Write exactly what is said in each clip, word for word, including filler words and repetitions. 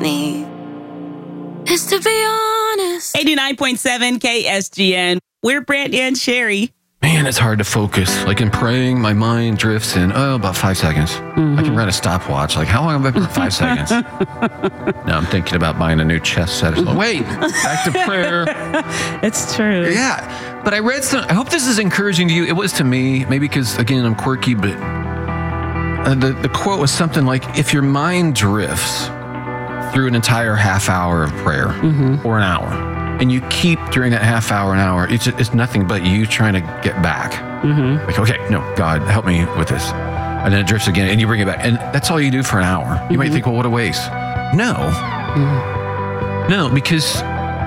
need is to be honest. eighty-nine point seven K S G N. We're Brent and Sherry. Man, it's hard to focus. Like in praying, my mind drifts in, oh, about five seconds. Mm-hmm. I can run a stopwatch. Like, how long have I been? Five seconds. Now I'm thinking about buying a new chess set. Or Wait, back to prayer. It's true. Yeah, but I read some. I hope this is encouraging to you. It was to me, maybe because, again, I'm quirky, but uh, the, the quote was something like, if your mind drifts through an entire half hour of prayer mm-hmm. or an hour, and you keep during that half hour, an hour, it's, it's nothing but you trying to get back. Mm-hmm. Like, okay, no, God, help me with this. And then it drifts again, and you bring it back. And that's all you do for an hour. You mm-hmm. might think, well, what a waste. No. Mm-hmm. No, because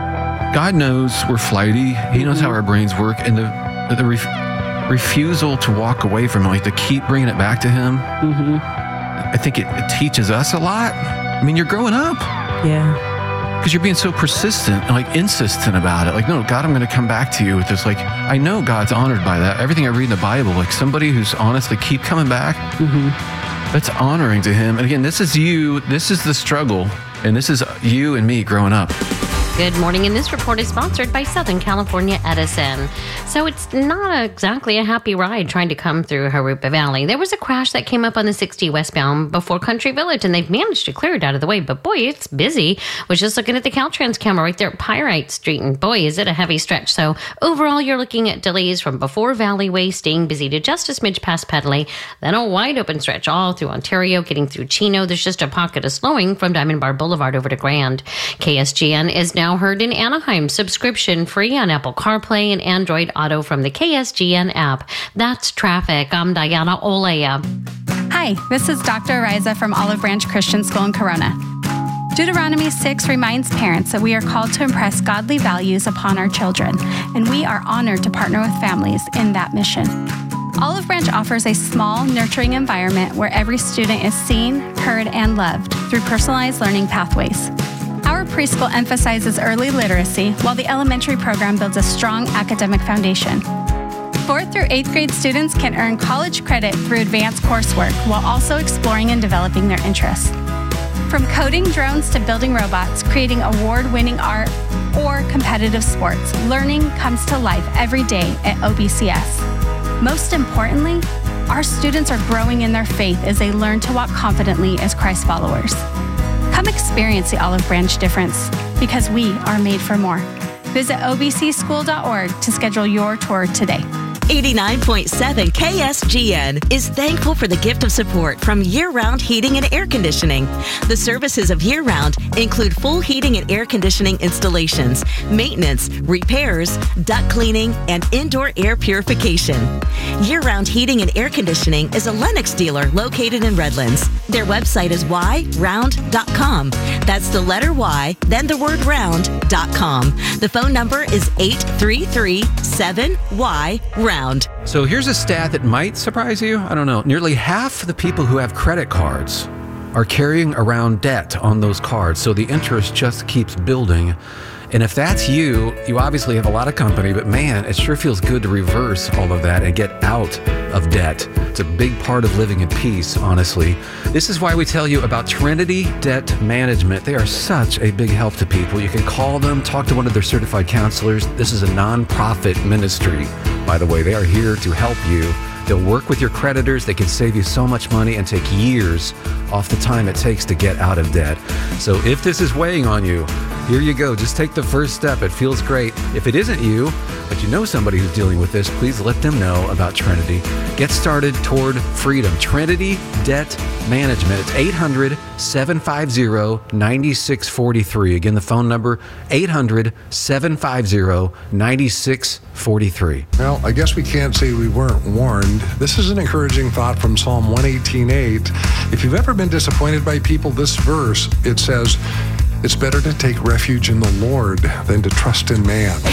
God knows we're flighty. He mm-hmm. knows how our brains work. And the, the ref, refusal to walk away from it, like to keep bringing it back to Him, mm-hmm. I think it, it teaches us a lot. I mean, you're growing up. Yeah. Because you're being so persistent and like insistent about it. Like, no, God, I'm going to come back to you with this. Like, I know God's honored by that. Everything I read in the Bible, like somebody who's honestly keep coming back, mm-hmm. that's honoring to Him. And again, this is you. This is the struggle. And this is you and me growing up. Good morning, and this report is sponsored by Southern California Edison. So it's not exactly a happy ride trying to come through Jurupa Valley. There was a crash that came up on the sixty westbound before Country Village, and they've managed to clear it out of the way. But boy, it's busy. Was just looking at the Caltrans camera right there at Pyrite Street, and boy, is it a heavy stretch. So overall, you're looking at delays from before Valleyway, staying busy to just a smidge past Pedley, then a wide open stretch all through Ontario, getting through Chino. There's just a pocket of slowing from Diamond Bar Boulevard over to Grand. K S G N is now Now heard in Anaheim, subscription free on Apple CarPlay and Android Auto from the K S G N app. That's traffic. I'm Diana Olea. Hi, this is Doctor Ariza from Olive Branch Christian School in Corona. Deuteronomy six reminds parents that we are called to impress godly values upon our children, and we are honored to partner with families in that mission. Olive Branch offers a small, nurturing environment where every student is seen, heard, and loved through personalized learning pathways. Our preschool emphasizes early literacy, while the elementary program builds a strong academic foundation. Fourth through eighth grade students can earn college credit through advanced coursework while also exploring and developing their interests. From coding drones to building robots, creating award-winning art, or competitive sports, learning comes to life every day at O B C S. Most importantly, our students are growing in their faith as they learn to walk confidently as Christ followers. Come experience the Olive Branch difference, because we are made for more. Visit O B C school dot org to schedule your tour today. eighty-nine point seven K S G N is thankful for the gift of support from Year Round Heating and Air Conditioning. The services of Year Round include full heating and air conditioning installations, maintenance, repairs, duct cleaning, and indoor air purification. Year Round Heating and Air Conditioning is a Lennox dealer located in Redlands. Their website is y round dot com. That's the letter Y, then the word round dot com. The phone number is eight three three seven Y round. So here's a stat that might surprise you. I don't know. Nearly half of the people who have credit cards are carrying around debt on those cards. So the interest just keeps building. And if that's you, you obviously have a lot of company, but man, it sure feels good to reverse all of that and get out of debt. It's a big part of living in peace, honestly. This is why we tell you about Trinity Debt Management. They are such a big help to people. You can call them, talk to one of their certified counselors. This is a nonprofit ministry, by the way. They are here to help you. They'll work with your creditors. They can save you so much money and take years off the time it takes to get out of debt. So if this is weighing on you, here you go. Just take the first step. It feels great. If it isn't you, but you know somebody who's dealing with this, please let them know about Trinity. Get started toward freedom. Trinity Debt Management. It's eight hundred, seven five zero, nine six four three. Again, the phone number, eight hundred, seven five zero, nine six four three. Well, I guess we can't say we weren't warned. This is an encouraging thought from Psalm one eighteen eight. If you've ever been disappointed by people, this verse, it says, it's better to take refuge in the Lord than to trust in man.